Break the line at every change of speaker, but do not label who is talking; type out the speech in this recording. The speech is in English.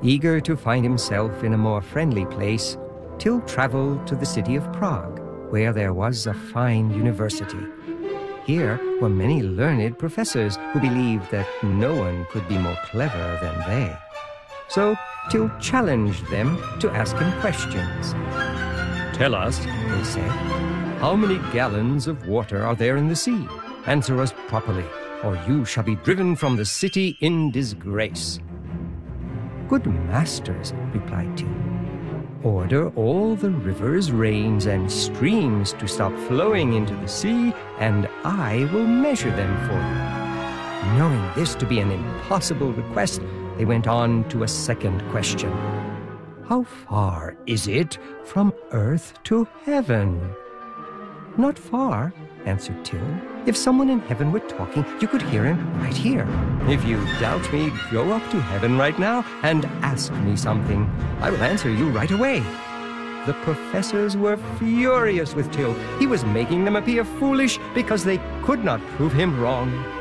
Eager to find himself in a more friendly place, Till traveled to the city of Prague, where there was a fine university. Here were many learned professors who believed that no one could be more clever than they. So Till challenged them to ask him questions. "Tell us," they said, "how many gallons of water are there in the sea? Answer us properly, or you shall be driven from the city in disgrace." "Good masters," replied Till, "order all the rivers, rains, and streams to stop flowing into the sea, and I will measure them for you." Knowing this to be an impossible request, they went on to a second question. "How far is it from earth to heaven?" "Not far," answered Till. "If someone in heaven were talking, you could hear him right here. If you doubt me, go up to heaven right now and ask me something. I will answer you right away." The professors were furious with Till. He was making them appear foolish because they could not prove him wrong.